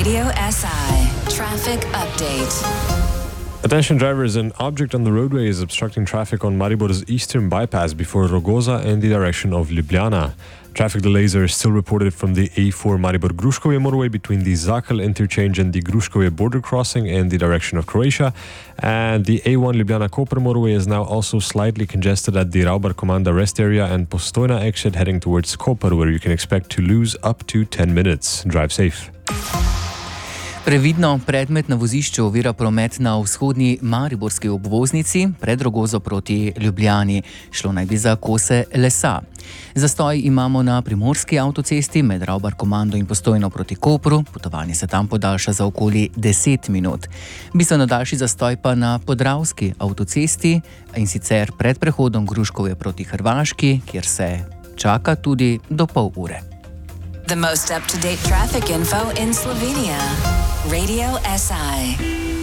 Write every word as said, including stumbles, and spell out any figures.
Radio S I Traffic Update. Attention drivers, an object on the roadway is obstructing traffic on Maribor's eastern bypass before Rogoza in the direction of Ljubljana. Traffic delays are still reported from the A four Maribor-Gruškovje motorway between the Zakal interchange and the Gruškovje border crossing in the direction of Croatia. And the A one Ljubljana-Koper motorway is now also slightly congested at the Raubar Komanda rest area and Postojna exit heading towards Koper, where you can expect to lose up to ten minutes. Drive safe. Previdno, predmet na vozišču ovira promet na vzhodni mariborski obvoznici pred Rogozo proti Ljubljani. Šlo naj bi za kose lesa. Zastoj imamo na primorski avtocesti med Raubar Komando in Postojno proti Kopru. Potovanje se tam podaljša za okoli deset minut. Bistveno daljši zastoj pa na podravski avtocesti in sicer pred prehodom Gruškovje proti Hrvaški, kjer se čaka tudi do pol ure. The most up-to-date traffic info in Slovenia. Radio S I.